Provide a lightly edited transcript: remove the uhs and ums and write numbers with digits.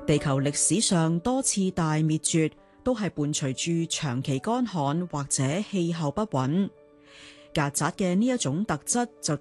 地球歷史上多次大滅絕，都係伴隨住長期乾旱或者氣候不穩。曱甴嘅呢一種特質就